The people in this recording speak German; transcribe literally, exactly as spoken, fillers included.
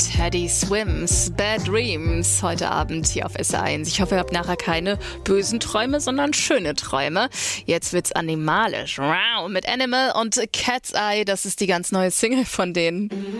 Teddy Swims, Bad Dreams, heute Abend hier auf S eins. Ich hoffe, ihr habt nachher keine bösen Träume, sondern schöne Träume. Jetzt wird's animalisch. Wow, mit Animal und Cat's Eye, das ist die ganz neue Single von denen.